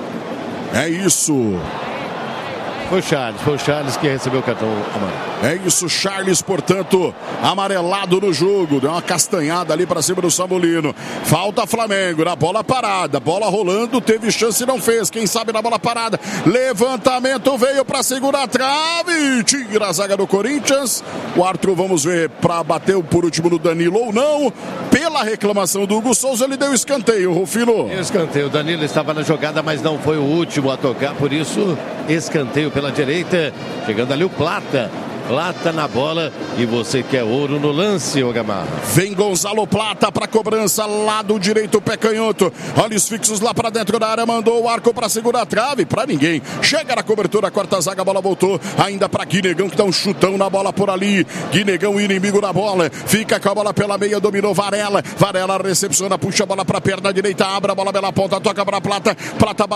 É isso. Foi o Charles que recebeu o cartão amarelo. É isso, Charles, portanto, amarelado no jogo. Deu uma castanhada ali para cima do Samulino. Falta Flamengo na bola parada. Bola rolando, teve chance e não fez. Quem sabe na bola parada. Levantamento veio para segurar a trave. Tira a zaga do Corinthians. O árbitro, vamos ver, para bater por último no Danilo ou não. Pela reclamação do Hugo Souza, ele deu escanteio, Rufino. Escanteio. O Danilo estava na jogada, mas não foi o último a tocar. Por isso, escanteio pela direita. Chegando ali o Plata na bola e você quer ouro no lance, ô Gamarra. Vem Gonzalo Plata para cobrança, lado direito, pé canhoto. Olhos fixos lá para dentro da área, mandou o arco para segurar a trave, para ninguém. Chega na cobertura, quarta zaga, a bola voltou ainda para Guinegão que dá um chutão na bola por ali. Guinegão, inimigo da bola, fica com a bola pela meia, dominou Varela recepciona, puxa a bola para a perna direita, abre a bola pela ponta, toca para Plata